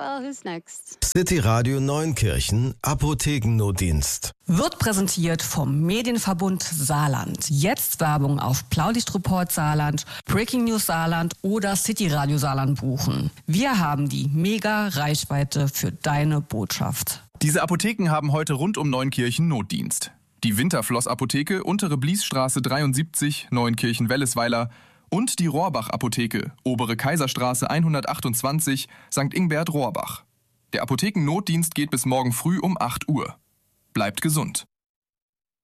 well, who's next? City Radio Neunkirchen, Apothekennotdienst. Wird präsentiert vom Medienverbund Saarland. Jetzt Werbung auf Blaulichtreport Saarland, Breaking News Saarland oder City Radio Saarland buchen. Wir haben die Mega-Reichweite für deine Botschaft. Diese Apotheken haben heute rund um Neunkirchen Notdienst. Die Winterfloss-Apotheke, Untere Bliesstraße 73, Neunkirchen-Wellesweiler und die Rohrbach-Apotheke, Obere Kaiserstraße 128, St. Ingbert Rohrbach. Der Apothekennotdienst geht bis morgen früh um 8 Uhr. Bleibt gesund.